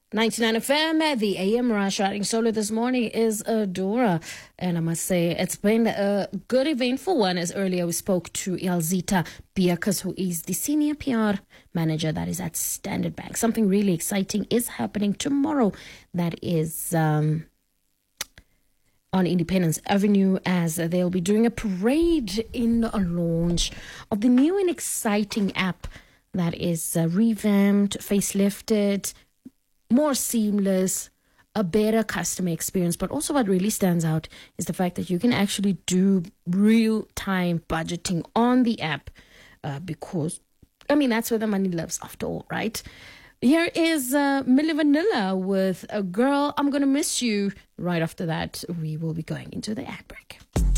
99 FM, the AM Rush riding solo this morning is Adora. And I must say, it's been a good eventful one. As earlier we spoke to Elzita Biakas, who is the senior PR manager that is at Standard Bank. Something really exciting is happening tomorrow. That is on Independence Avenue, as they'll be doing a parade in a launch of the new and exciting app that is revamped, facelifted, more seamless, a better customer experience. But also what really stands out is the fact that you can actually do real-time budgeting on the app because, that's where the money lives after all, right? Here is Milli Vanilli with A Girl, I'm Gonna Miss You. Right after that, we will be going into the ad break.